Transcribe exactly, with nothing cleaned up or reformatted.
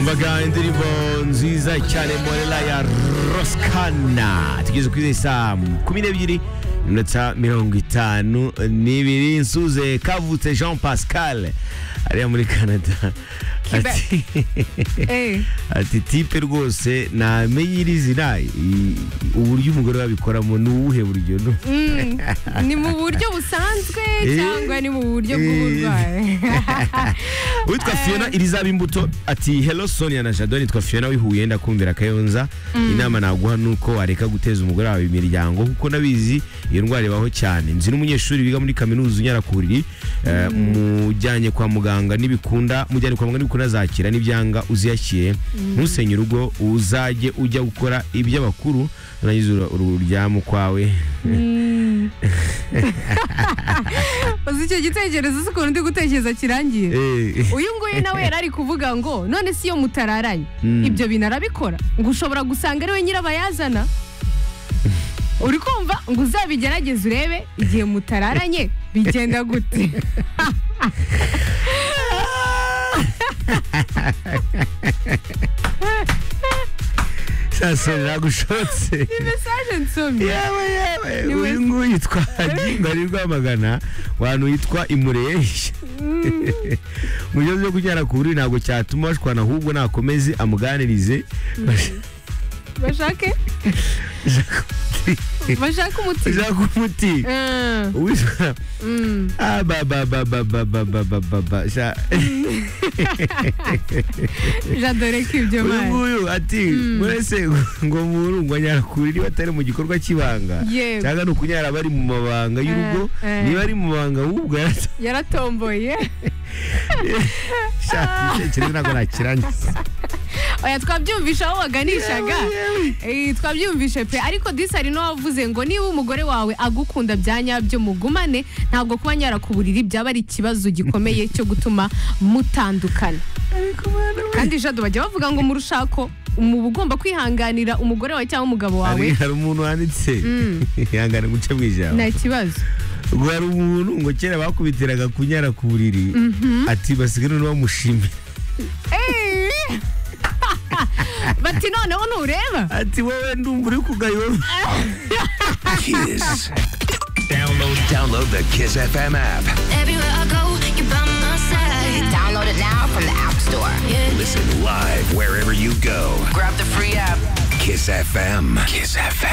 umvaga indirimbo nziza cyane Morella ya Roskana. Tugeze kuri saa kumi n'ebyiri iminota mirongo itanu n'ibiri. Nsuze Kavutse Jean Pascal ariya muri Canada ati Eh. ati tipe rwose namenye iri zina uburyo umugore wabikoramo ni uwuhe buryo no Mm, ni mu buryo busanzwe Eh. cyangwa ni mu buryo bw'uburwayi? witwa Fiona Elizabeth Imbuto ati hello Sonia na Jado, nitwa Fiona wihuye ndakumvira Kayonza. Inama naguha nuko wareka guteza umugore wawe imiryango kuko nabizi iyo ndwara ibaho cyane. Nzi n'umunyeshuri biga muri kaminuza Nyarakuriri, eh, mujyanye kwa muganga nibikunda mujyanye kwa muganga nibikunda zakira n'ibyanga uziyakire. Ntusenye urugo uzajye ujya gukora iby'abakuru nagize ururyamo kwawe. Uzi icyo gitekerezo ukuntu ndi gutekereza kirangiye. Eh. Uyu nguyu nawe yari ari kuvuga ngo none si iyo mutararanye ibyo bintu arabikora ngo ushobora gusanga ari we nyirabayazana. Uri kumva ngo uzabigerageze urebe igihe mutararanye bigenda gute. Sasa nagushotse. Ni message nsomye. Yewe yewe Ni uyu nguyu yitwa Ginga ari Rwamagana, wantu yitwa Imureshi. Mu gihe cyo kunyara kuri ntabwo cyatuma bashwana, ahubwo nakomeze amuganirize. Bashake bashaka umuti. Bashaka umuti. Mm. Uwitwa Mm. ah ba ba ba ba ba ba ba ba ba ba sha. J'adore ko ibyo Uyu mari. nguyu ati murese ngo muru ngo nyara kuri niba atari mu gikorwa cy'ibanga Yewe. cyangwa no kunyara bari mu mabanga y'urugo, Eh, eh. niba ari mu mabanga ahubwo yarata Yaratomboye. shaka icyerekezo ntabwo nakirangiza. Oya twabyumvisha aho waganishaga. Eh twabyumvishe pe, ariko disi hari no wavuze ngo niba umugore wawe agukunda byanyabyo mugumane, ntabwo kuba nyara ku buriri byaba ari ikibazo gikomeye cyo gutuma mutandukana. Kandi Jado bajya bavuga ngo mu rushako umuba ugomba kwihanganira umugore wawe cyangwa umugabo wawe. Hari hari umuntu wanditse ihangane guca mwijabo. Nta kibazo. Ngo hari umuntu ngo kera bakubitiraga kunyara ku buriri ati basigara no bamushimira. Eh. Bati noneho ntureba. Ati wowe ndumva uri kugayo. Kiss. Download, download the Kiss F M app. Everywhere I go, you're by my side. Download it now from the App Store. Yeah. Listen live wherever you go. Grab the free app. Kiss F M. Kiss F M.